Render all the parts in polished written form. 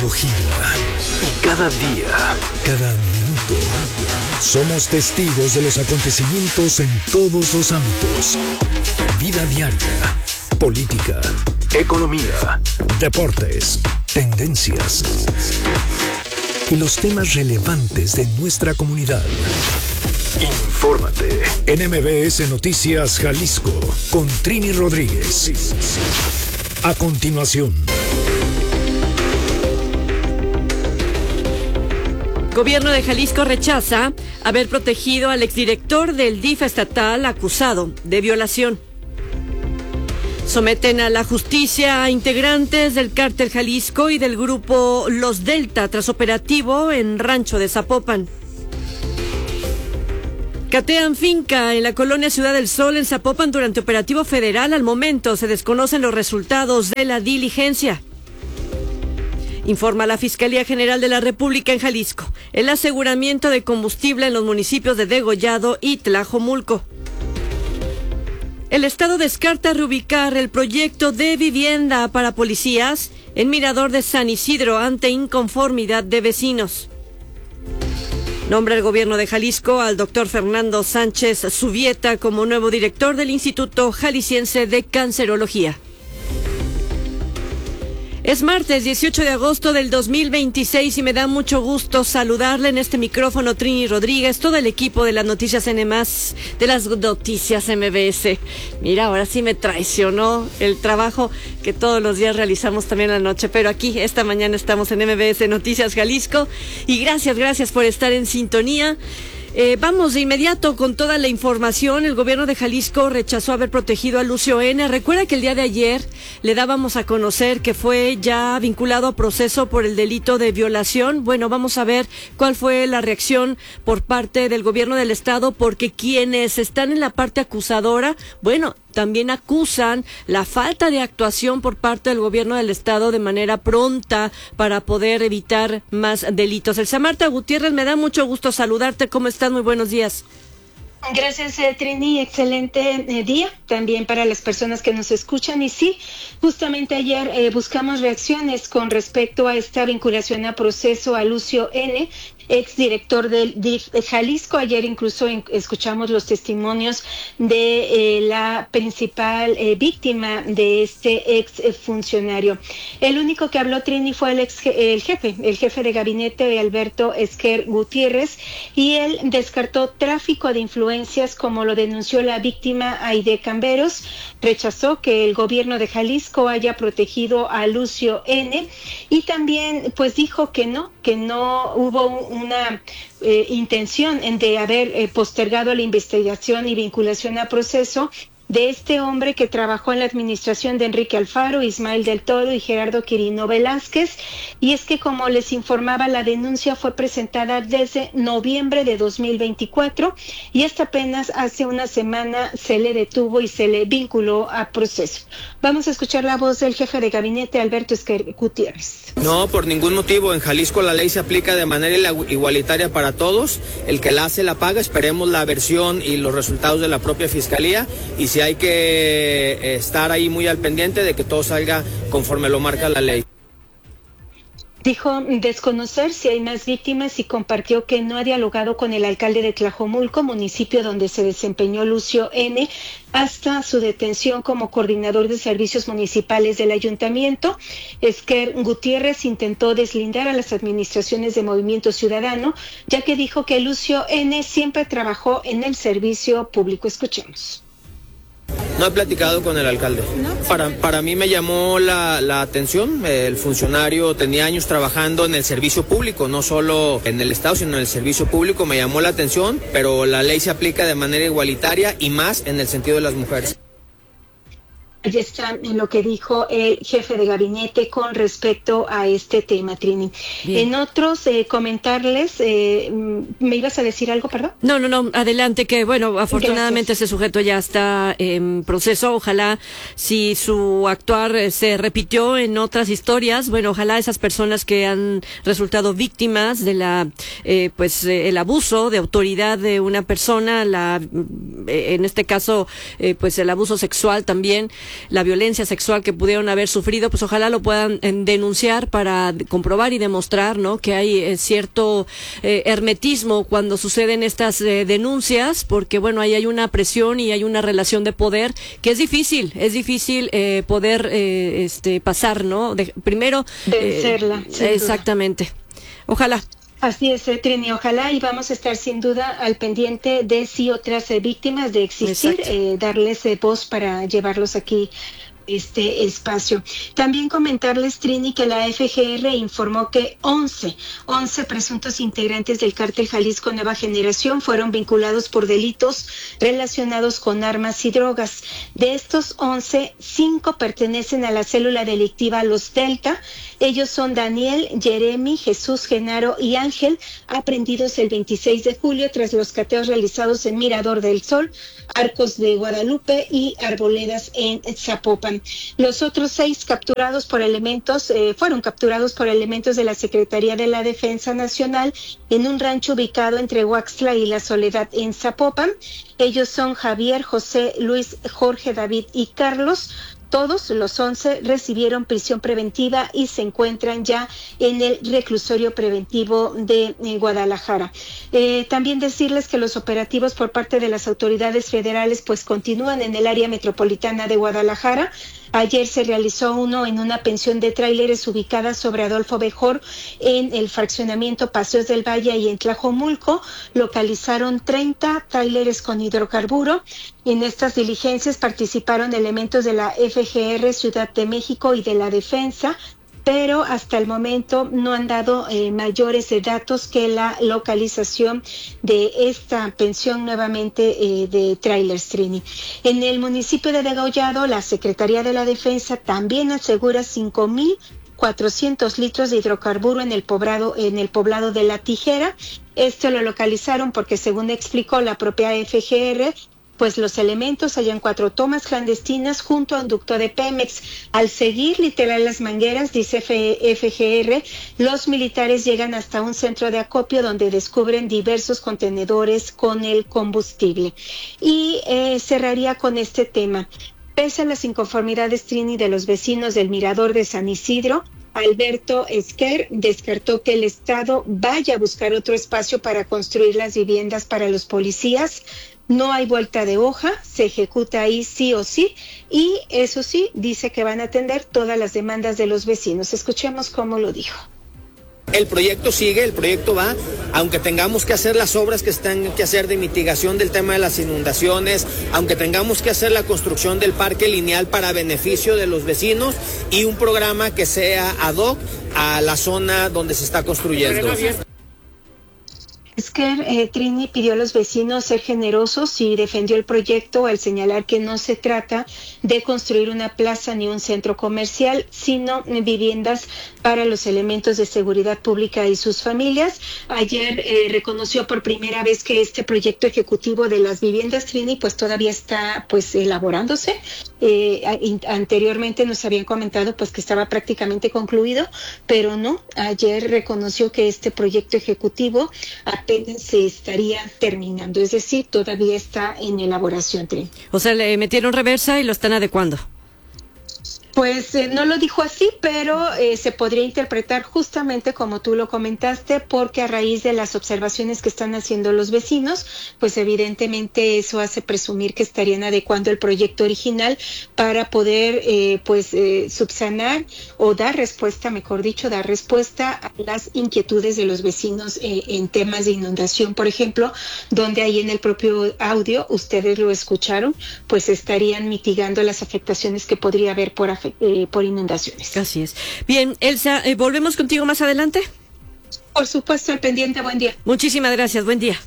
todo gira y cada día, cada minuto, somos testigos de los acontecimientos en todos los ámbitos. Vida diaria, política, economía, deportes, tendencias y los temas relevantes de nuestra comunidad. Infórmate en MBS Noticias Jalisco con Trini Rodríguez. A continuación. Gobierno de Jalisco rechaza haber protegido al exdirector del DIF estatal acusado de violación. Someten a la justicia a integrantes del Cártel Jalisco y del grupo Los Delta tras operativo en Rancho de Zapopan. Catean finca en la colonia Ciudad del Sol en Zapopan durante operativo federal. Al momento se desconocen los resultados de la diligencia. Informa la Fiscalía General de la República en Jalisco el aseguramiento de combustible en los municipios de Degollado y Tlajomulco. El Estado descarta reubicar el proyecto de vivienda para policías en Mirador de San Isidro ante inconformidad de vecinos. Nombra el Gobierno de Jalisco al doctor Fernando Sánchez Zubieta como nuevo director del Instituto Jalisciense de Cancerología. Es martes 18 de agosto del 2026 y me da mucho gusto saludarle en este micrófono Trini Rodríguez, todo el equipo de las noticias N+, de las noticias MBS. Mira, ahora sí me traicionó el trabajo que todos los días realizamos también en la noche, pero aquí esta mañana estamos en MBS Noticias Jalisco y gracias por estar en sintonía. Vamos de inmediato con toda la información. El gobierno de Jalisco rechazó haber protegido a Lucio N. Recuerda que el día de ayer le dábamos a conocer que fue ya vinculado a proceso por el delito de violación. Bueno, vamos a ver cuál fue la reacción por parte del gobierno del estado, porque quienes están en la parte acusadora, bueno, también acusan la falta de actuación por parte del gobierno del estado de manera pronta para poder evitar más delitos. Elsa Marta Gutiérrez, me da mucho gusto saludarte. ¿Cómo estás? Muy buenos días. Gracias, Trini. Excelente día también para las personas que nos escuchan. Y sí, justamente ayer buscamos reacciones con respecto a esta vinculación a proceso a Lucio N., exdirector del DIF Jalisco. Ayer incluso escuchamos los testimonios de la principal víctima de este ex funcionario. El único que habló, Trini, fue el jefe de gabinete, Alberto Esquer Gutiérrez, y él descartó tráfico de influencias como lo denunció la víctima Aide Camberos. Rechazó que el gobierno de Jalisco haya protegido a Lucio N. y también pues dijo que no hubo una intención de haber postergado la investigación y vinculación a proceso de este hombre que trabajó en la administración de Enrique Alfaro, Ismael del Toro y Gerardo Quirino Velázquez. Y es que, como les informaba, la denuncia fue presentada desde noviembre de 2024 y hasta apenas hace una semana se le detuvo y se le vinculó a proceso. Vamos a escuchar la voz del jefe de gabinete, Alberto Esquer Gutiérrez. No, por ningún motivo. En Jalisco la ley se aplica de manera igualitaria para todos. El que la hace la paga. Esperemos la versión y los resultados de la propia fiscalía, y si hay que estar ahí muy al pendiente de que todo salga conforme lo marca la ley. Dijo desconocer si hay más víctimas y compartió que no ha dialogado con el alcalde de Tlajomulco, municipio donde se desempeñó Lucio N., hasta su detención como coordinador de servicios municipales del ayuntamiento. Esquer Gutiérrez intentó deslindar a las administraciones de Movimiento Ciudadano, ya que dijo que Lucio N. siempre trabajó en el servicio público. Escuchemos. No he platicado con el alcalde. Para mí me llamó la atención. El funcionario tenía años trabajando en el servicio público, no solo en el Estado, sino en el servicio público. Me llamó la atención, pero la ley se aplica de manera igualitaria y más en el sentido de las mujeres. Ahí está en lo que dijo el jefe de gabinete con respecto a este tema, Trini. Bien. En otros, comentarles, ¿me ibas a decir algo, perdón? No, adelante, que bueno, afortunadamente Gracias. Ese sujeto ya está en proceso. Ojalá, si su actuar se repitió en otras historias, bueno, ojalá esas personas que han resultado víctimas de el abuso de autoridad de una persona, en este caso, el abuso sexual también, la violencia sexual que pudieron haber sufrido, pues ojalá lo puedan denunciar para comprobar y demostrar, ¿no?, que hay cierto hermetismo cuando suceden estas denuncias, porque bueno, ahí hay una presión y hay una relación de poder que es difícil poder pasar, ¿no? Primero vencerla. Exactamente. Ojalá. Así es, Trini, ojalá, y vamos a estar sin duda al pendiente de si otras víctimas de existir, darles voz para llevarlos aquí este espacio. También comentarles, Trini, que la FGR informó que 11 presuntos integrantes del cártel Jalisco Nueva Generación fueron vinculados por delitos relacionados con armas y drogas. De estos 11, 5 pertenecen a la célula delictiva Los Delta. Ellos son Daniel, Jeremy, Jesús, Genaro y Ángel, aprendidos el 26 de julio tras los cateos realizados en Mirador del Sol, Arcos de Guadalupe y Arboledas en Zapopan. Los otros 6 fueron capturados por elementos de la Secretaría de la Defensa Nacional en un rancho ubicado entre Huaxtla y La Soledad en Zapopan. Ellos son Javier, José, Luis, Jorge, David y Carlos. Todos los 11 recibieron prisión preventiva y se encuentran ya en el reclusorio preventivo de Guadalajara. También decirles que los operativos por parte de las autoridades federales pues continúan en el área metropolitana de Guadalajara. Ayer se realizó uno en una pensión de tráileres ubicada sobre Adolfo Bejor en el fraccionamiento Paseos del Valle y en Tlajomulco. Localizaron 30 tráileres con hidrocarburo. En estas diligencias participaron elementos de la FGR, Ciudad de México y de la Defensa, pero hasta el momento no han dado mayores datos que la localización de esta pensión nuevamente de tráilers, Trini. En el municipio de Degollado, la Secretaría de la Defensa también asegura 5,400 litros de hidrocarburo en el poblado de La Tijera. Esto lo localizaron porque, según explicó la propia FGR, pues los elementos hallan 4 tomas clandestinas junto a un ducto de Pemex. Al seguir literal las mangueras, dice FGR, los militares llegan hasta un centro de acopio donde descubren diversos contenedores con el combustible. Y cerraría con este tema. Pese a las inconformidades, Trini, de los vecinos del Mirador de San Isidro, Alberto Esquer descartó que el Estado vaya a buscar otro espacio para construir las viviendas para los policías. No hay vuelta de hoja, se ejecuta ahí sí o sí, y eso sí, dice que van a atender todas las demandas de los vecinos. Escuchemos cómo lo dijo. El proyecto sigue, el proyecto va, aunque tengamos que hacer las obras que están que hacer de mitigación del tema de las inundaciones, aunque tengamos que hacer la construcción del parque lineal para beneficio de los vecinos y un programa que sea ad hoc a la zona donde se está construyendo. Esquer, Trini, pidió a los vecinos ser generosos y defendió el proyecto al señalar que no se trata de construir una plaza ni un centro comercial, sino viviendas para los elementos de seguridad pública y sus familias. Ayer reconoció por primera vez que este proyecto ejecutivo de las viviendas, Trini, pues todavía está pues elaborándose. Anteriormente nos habían comentado pues que estaba prácticamente concluido, pero no. Ayer reconoció que este proyecto ejecutivo apenas se estaría terminando, es decir, todavía está en elaboración, Trini. O sea, le metieron reversa y lo están adecuando. Pues no lo dijo así, pero se podría interpretar justamente como tú lo comentaste, porque a raíz de las observaciones que están haciendo los vecinos, pues evidentemente eso hace presumir que estarían adecuando el proyecto original para poder subsanar o dar respuesta, mejor dicho, dar respuesta a las inquietudes de los vecinos en temas de inundación, por ejemplo, donde ahí en el propio audio, ustedes lo escucharon, pues estarían mitigando las afectaciones que podría haber por inundaciones. Así es. Bien, Elsa, ¿volvemos contigo más adelante? Por supuesto, al pendiente. Buen día. Muchísimas gracias. Buen día.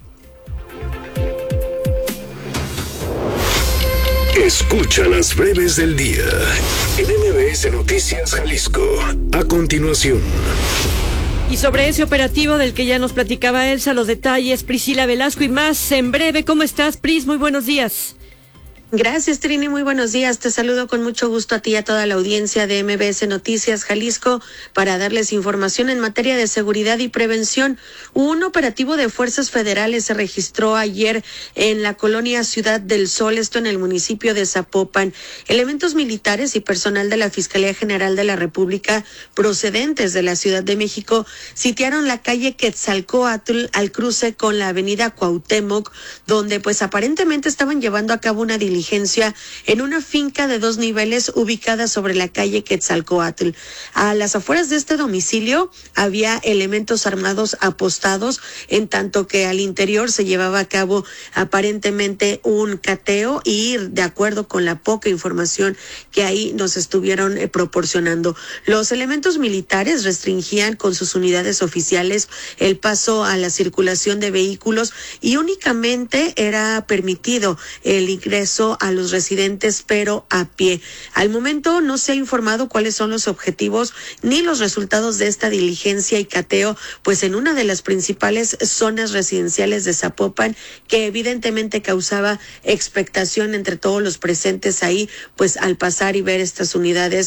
Escucha las breves del día en MBS Noticias Jalisco. A continuación. Y sobre ese operativo del que ya nos platicaba Elsa, los detalles, Priscila Velasco y más en breve. ¿Cómo estás, Pris? Muy buenos días. Gracias, Trini. Muy buenos días. Te saludo con mucho gusto a ti y a toda la audiencia de MBS Noticias Jalisco para darles información en materia de seguridad y prevención. Un operativo de fuerzas federales se registró ayer en la colonia Ciudad del Sol, esto en el municipio de Zapopan. Elementos militares y personal de la Fiscalía General de la República procedentes de la Ciudad de México sitiaron la calle Quetzalcóatl al cruce con la avenida Cuauhtémoc, donde pues aparentemente estaban llevando a cabo una diligencia en una finca de 2 niveles ubicada sobre la calle Quetzalcóatl. A las afueras de este domicilio había elementos armados apostados, en tanto que al interior se llevaba a cabo aparentemente un cateo y de acuerdo con la poca información que ahí nos estuvieron proporcionando. Los elementos militares restringían con sus unidades oficiales el paso a la circulación de vehículos y únicamente era permitido el ingreso a los residentes, pero a pie. Al momento no se ha informado cuáles son los objetivos ni los resultados de esta diligencia y cateo, pues en una de las principales zonas residenciales de Zapopan, que evidentemente causaba expectación entre todos los presentes ahí, pues al pasar y ver estas unidades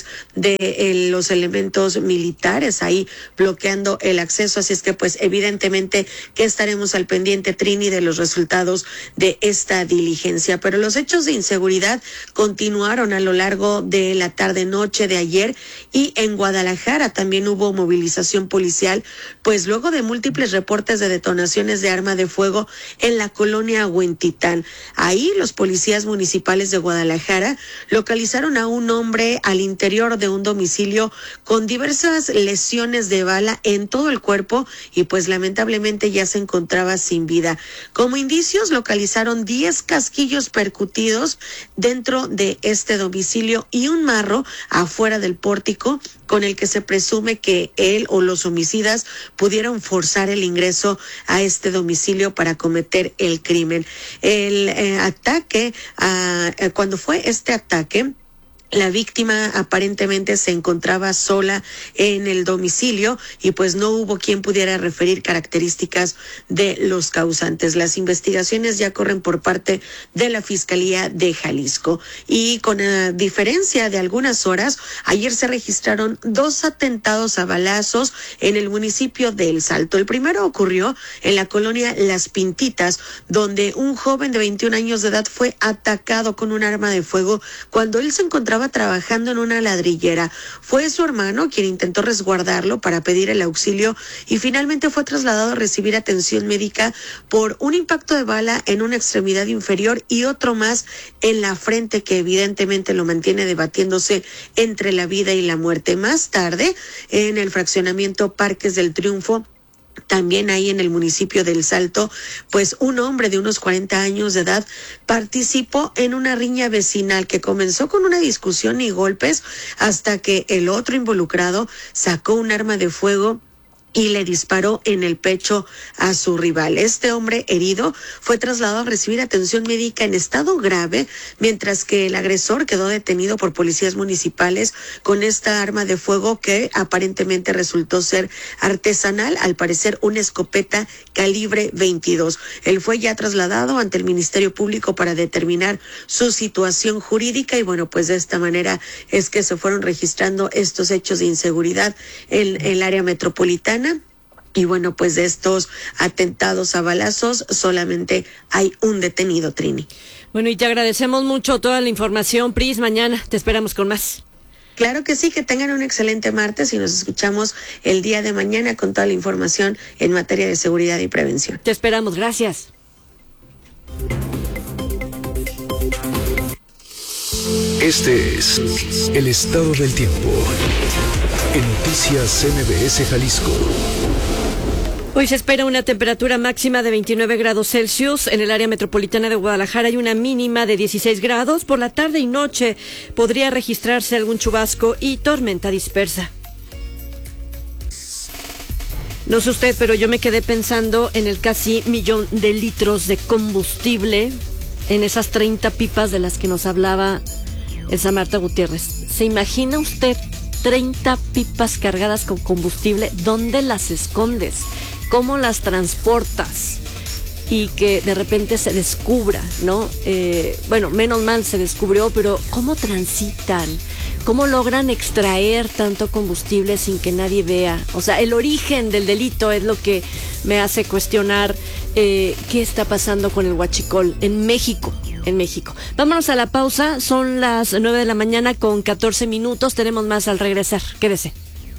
de los elementos militares ahí bloqueando el acceso. Así es que pues evidentemente que estaremos al pendiente, Trini, de los resultados de esta diligencia. Pero los hechos de inseguridad continuaron a lo largo de la tarde-noche de ayer y en Guadalajara también hubo movilización policial, pues luego de múltiples reportes de detonaciones de arma de fuego en la colonia Huentitán. Ahí los policías municipales de Guadalajara localizaron a un hombre al interior de un domicilio con diversas lesiones de bala en todo el cuerpo y pues lamentablemente ya se encontraba sin vida. Como indicios localizaron 10 casquillos percutidos dentro de este domicilio y un marro afuera del pórtico con el que se presume que él o los homicidas pudieron forzar el ingreso a este domicilio para cometer el crimen. Cuando fue este ataque, la víctima aparentemente se encontraba sola en el domicilio y pues no hubo quien pudiera referir características de los causantes. Las investigaciones ya corren por parte de la Fiscalía de Jalisco y con diferencia de algunas horas, ayer se registraron 2 atentados a balazos en el municipio de El Salto. El primero ocurrió en la colonia Las Pintitas, donde un joven de 21 años de edad fue atacado con un arma de fuego cuando él se encontraba trabajando en una ladrillera. Fue su hermano quien intentó resguardarlo para pedir el auxilio y finalmente fue trasladado a recibir atención médica por un impacto de bala en una extremidad inferior y otro más en la frente que evidentemente lo mantiene debatiéndose entre la vida y la muerte. Más tarde, en el fraccionamiento Parques del Triunfo, también ahí en el municipio de El Salto, pues un hombre de unos 40 años de edad participó en una riña vecinal que comenzó con una discusión y golpes hasta que el otro involucrado sacó un arma de fuego y le disparó en el pecho a su rival. Este hombre herido fue trasladado a recibir atención médica en estado grave, mientras que el agresor quedó detenido por policías municipales con esta arma de fuego que aparentemente resultó ser artesanal, al parecer una escopeta calibre 22. Él fue ya trasladado ante el Ministerio Público para determinar su situación jurídica y bueno, pues de esta manera es que se fueron registrando estos hechos de inseguridad en el área metropolitana. Y bueno, pues de estos atentados a balazos solamente hay un detenido, Trini. Bueno, y te agradecemos mucho toda la información, Pris. Mañana te esperamos con más. Claro que sí, que tengan un excelente martes y nos escuchamos el día de mañana con toda la información en materia de seguridad y prevención. Te esperamos, gracias. Este es el estado del tiempo en Noticias MBS Jalisco. Hoy se espera una temperatura máxima de 29 grados Celsius en el área metropolitana de Guadalajara y una mínima de 16 grados. Por la tarde y noche podría registrarse algún chubasco y tormenta dispersa. No sé usted, pero yo me quedé pensando en el casi 1,000,000 de litros de combustible, en esas 30 pipas de las que nos hablaba Elsa Marta Gutiérrez. ¿Se imagina usted 30 pipas cargadas con combustible? ¿Dónde las escondes? ¿Cómo las transportas? y que de repente se descubra, ¿no? Bueno, menos mal se descubrió, pero ¿cómo transitan? ¿Cómo logran extraer tanto combustible sin que nadie vea? O sea, el origen del delito es lo que me hace cuestionar qué está pasando con el huachicol en México. Vámonos a la pausa, son las 9 de la mañana con 14 minutos, tenemos más al regresar, quédese.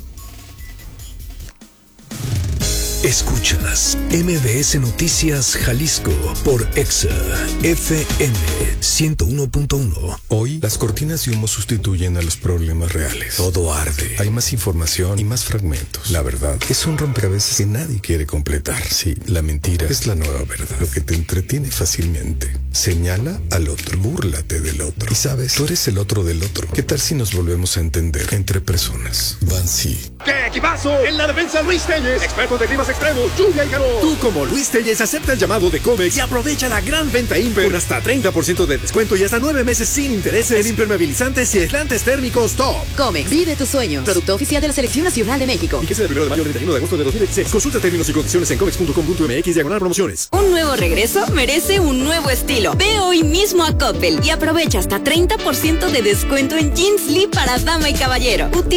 Escuchas MBS Noticias Jalisco por Exa FM 101.1. Hoy, las cortinas de humo sustituyen a los problemas reales. Todo arde. Hay más información y más fragmentos. La verdad es un rompecabezas que nadie quiere completar. Sí, la mentira es la nueva verdad. Lo que te entretiene fácilmente. Señala al otro. Búrlate del otro. Y sabes, tú eres el otro del otro. ¿Qué tal si nos volvemos a entender entre personas? Bansi. ¡Qué equipazo! En la defensa Luis Telles, experto de climas extremos, lluvia y calor. Tú como Luis Telles acepta el llamado de Comex y aprovecha la gran venta Imper con hasta 30% de descuento y hasta 9 meses sin intereses en impermeabilizantes y aislantes térmicos top. Comex, vive tus sueños. Producto oficial de la Selección Nacional de México. Fíjese del 1 de mayo al 31 de agosto de 2016. Consulta términos y condiciones en comex.com.mx/promociones. Un nuevo regreso merece un nuevo estilo. Ve hoy mismo a Coppel y aprovecha hasta 30% de descuento en jeans Lee para dama y caballero.